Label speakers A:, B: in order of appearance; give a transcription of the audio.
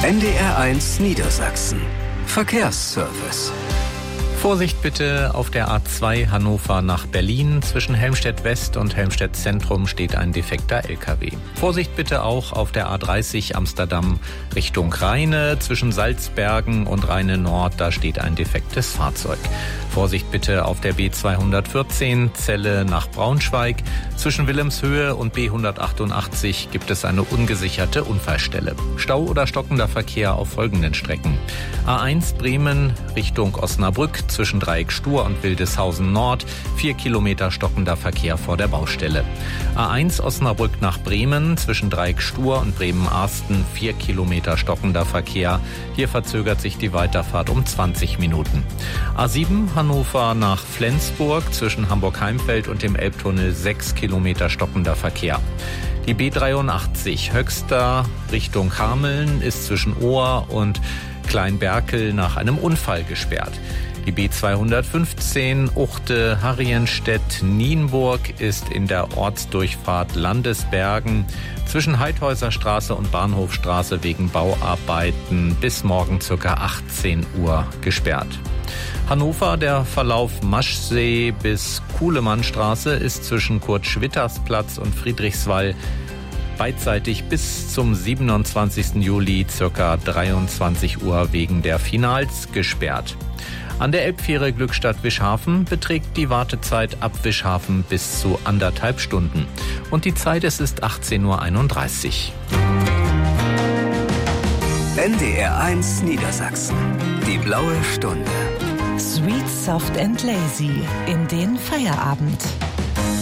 A: NDR1 Niedersachsen. Verkehrsservice.
B: Vorsicht bitte auf der A2 Hannover nach Berlin. Zwischen Helmstedt West und Helmstedt Zentrum steht ein defekter LKW. Vorsicht bitte auch auf der A30 Amsterdam Richtung Rheine. Zwischen Salzbergen und Rheine Nord, da steht ein defektes Fahrzeug. Vorsicht bitte auf der B214 Celle nach Braunschweig. Zwischen Wilhelmshöhe und B188 gibt es eine ungesicherte Unfallstelle. Stau oder stockender Verkehr auf folgenden Strecken. A1 Bremen Richtung Osnabrück. Zwischen Dreieck Stur und Wildeshausen Nord 4 Kilometer stockender Verkehr vor der Baustelle. A1 Osnabrück nach Bremen zwischen Dreieck Stur und Bremen-Arsten 4 Kilometer stockender Verkehr. Hier verzögert sich die Weiterfahrt um 20 Minuten. A7 Hannover nach Flensburg zwischen Hamburg-Heimfeld und dem Elbtunnel 6 Kilometer stockender Verkehr. Die B83 Höxter Richtung Hameln ist zwischen Ohr und Kleinberkel nach einem Unfall gesperrt. Die B215 Uchte-Harrienstedt-Nienburg ist in der Ortsdurchfahrt Landesbergen zwischen Heidhäuserstraße und Bahnhofstraße wegen Bauarbeiten bis morgen ca. 18 Uhr gesperrt. Hannover, der Verlauf Maschsee bis Kuhlemannstraße ist zwischen Kurt-Schwitters-Platz und Friedrichswall beidseitig bis zum 27. Juli ca. 23 Uhr wegen der Finals gesperrt. An der Elbfähre Glückstadt-Wischhafen beträgt die Wartezeit ab Wischhafen bis zu 1,5 Stunden. Und die Zeit, es ist 18.31 Uhr.
A: NDR1 Niedersachsen. Die blaue Stunde.
C: Sweet, soft and lazy in den Feierabend.